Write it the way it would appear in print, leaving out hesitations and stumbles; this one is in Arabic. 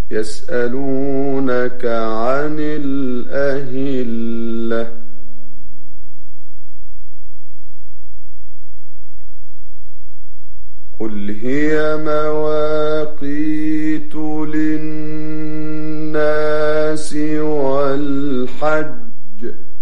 يسألونك عن الأهلة قل هي مواقيت للناس والحج